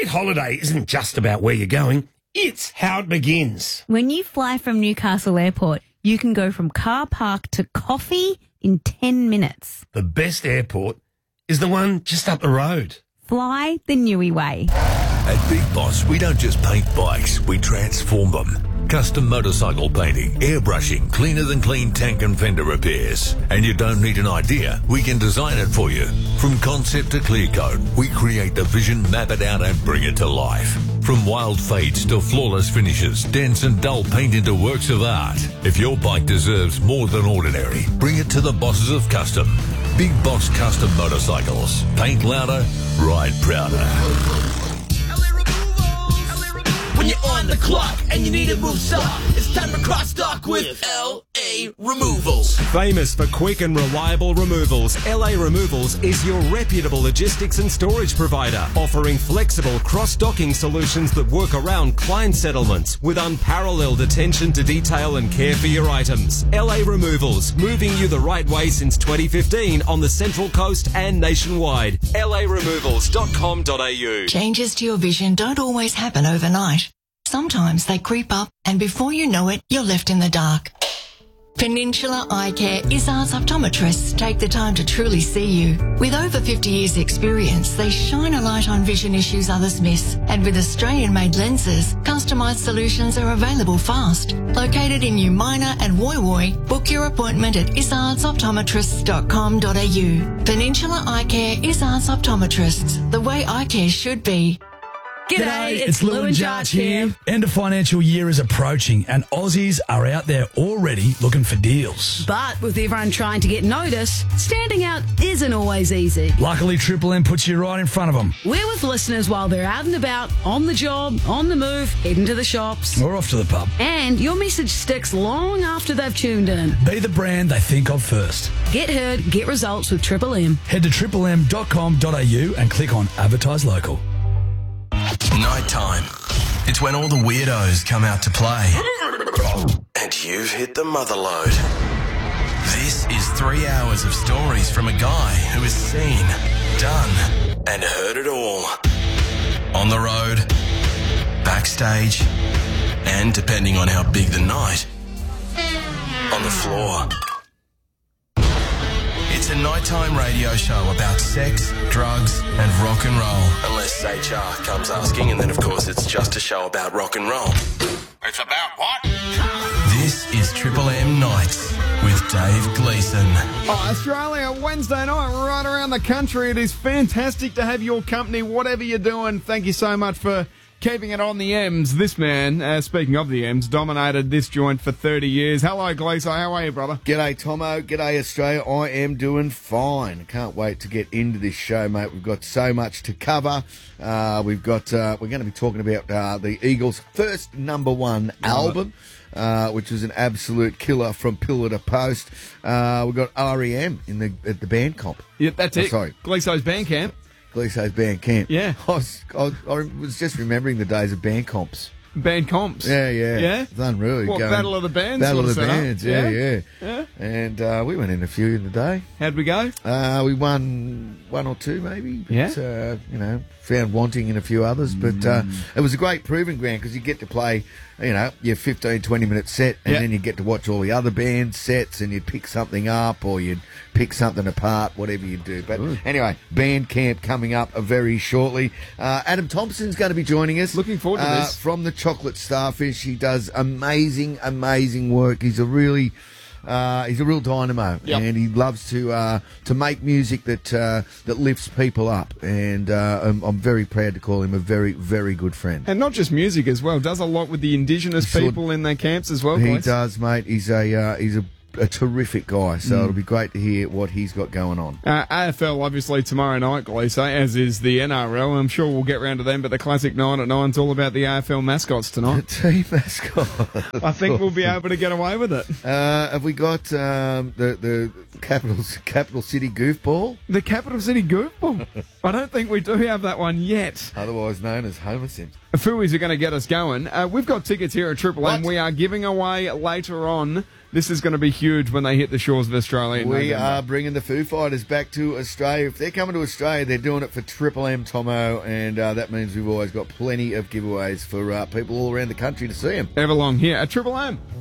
great holiday isn't just about where you're going, it's how it begins. When you fly from Newcastle Airport, you can go from car park to coffee in 10 minutes. The best airport is the one just up the road. Fly the Newey way. At Big Boss, we don't just paint bikes, we transform them. Custom motorcycle painting, airbrushing, cleaner than clean tank and fender repairs. And you don't need an idea, we can design it for you. From concept to clear coat, we create the vision, map it out and bring it to life. From wild fades to flawless finishes, dense and dull paint into works of art. If your bike deserves more than ordinary, bring it to the bosses of custom. Big Boss Custom Motorcycles. Paint louder, ride prouder. When you're on the clock and you need to move soft, it's time for cross stock with LA Removals. Famous for quick and reliable removals, LA Removals is your reputable logistics and storage provider, offering flexible cross-docking solutions that work around client settlements with unparalleled attention to detail and care for your items. LA Removals, moving you the right way since 2015 on the Central Coast and nationwide. LARemovals.com.au. Changes to your vision don't always happen overnight. Sometimes they creep up, and before you know it, you're left in the dark. Peninsula Eye Care Izzard's optometrists take the time to truly see you. With over 50 years' experience, they shine a light on vision issues others miss. And with Australian-made lenses, customised solutions are available fast. Located in New Minor and Woy Woy, book your appointment at izardsoptometrists.com.au. Peninsula Eye Care Izzard's optometrists, the way eye care should be. G'day, it's Lou and Jarch here. End of financial year is approaching and Aussies are out there already looking for deals. But with everyone trying to get noticed, standing out isn't always easy. Luckily, Triple M puts you right in front of them. We're with listeners while they're out and about, on the job, on the move, heading to the shops. Or off to the pub. And your message sticks long after they've tuned in. Be the brand they think of first. Get heard, get results with Triple M. Head to triplem.com.au and click on Advertise Local. Nighttime. It's when all the weirdos come out to play. And you've hit the mother load. This is 3 hours of stories from a guy who has seen, done, and heard it all. On the road, backstage, and depending on how big the night, on the floor. It's a nighttime radio show about sex, drugs, and rock and roll. Unless HR comes asking, and then, of course, it's just a show about rock and roll. It's about what? This is Triple M Nights with Dave Gleeson. Oh, Australia, Wednesday night, right around the country. It is fantastic to have your company, whatever you're doing. Thank you so much for keeping it on the M's. This man, speaking of the M's, dominated this joint for 30 years. Hello, Gleeso. How are you, brother? G'day, Tomo. G'day, Australia. I am doing fine. Can't wait to get into this show, mate. We've got so much to cover. We're going to be talking about the Eagles' first #1 album, which was an absolute killer from pillar to post. We've got REM at the band comp. Yeah, that's it. Sorry. Gleeso's band camp. Gleeso's band camp. Yeah. I was just remembering the days of band comps. Band comps. Yeah. Yeah? It's unreal. What, Battle of the Bands? Battle of the sort of Bands, setup? yeah. Yeah? And we went in a few in the day. How'd we go? We won one or two, maybe. But, Yeah. found wanting in a few others. But it was a great proving ground because you get to play, your 15, 20-minute set, and then you get to watch all the other band sets, and you'd pick something up or you'd pick something apart, whatever you do. But anyway, band camp coming up very shortly. Adam Thompson's going to be joining us. Looking forward to this. From the Chocolate Starfish. He does amazing, amazing work. He's a real dynamo, and he loves to make music that lifts people up. And I'm very proud to call him a very, very good friend. And not just music as well. Does a lot with the Indigenous people in their camps as well. He Glees? does, mate. He's a terrific guy, so it'll be great to hear what he's got going on. AFL obviously tomorrow night, Gleeso, as is the NRL. I'm sure we'll get round to them, but the classic 9 at 9's all about the AFL mascots tonight. The team mascot. I think we'll be able to get away with it. Have we got the Capital City Goofball? The Capital City Goofball? I don't think we do have that one yet. Otherwise known as Homer Simpson. Fooey's are going to get us going. We've got tickets here at Triple M. We are giving away later on This is going to be huge when they hit the shores of Australia in We November. are bringing the Foo Fighters back to Australia. If they're coming to Australia, they're doing it for Triple M, Tomo, and that means we've always got plenty of giveaways for people all around the country to see them. Everlong here at Triple M.